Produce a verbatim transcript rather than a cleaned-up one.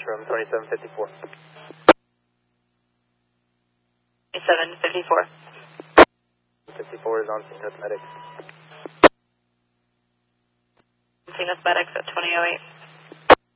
from twenty-seven fifty-four. twenty-seven fifty-four. fifty-four is on scene with medics. Scene with medics at twenty oh eight.